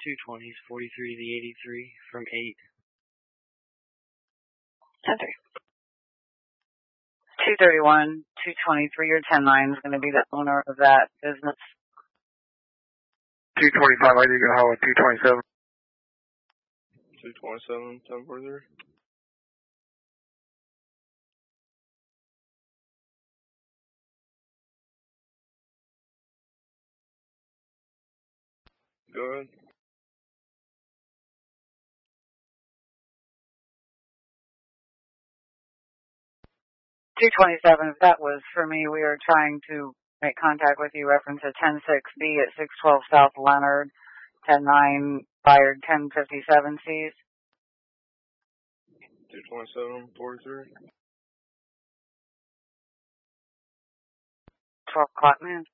220s, 43 to the 83 from 8. 10-3. 231, 223 or 10-9 is going to be the owner of that business. 225, I do go Howard, 227. 227, 1043. Go ahead. 227, if that was for me, we are trying to make contact with you, reference a 10-6B at 612 South Leonard, 10-9 fired 1057 Cs. 227, 43. 12 o'clock, man.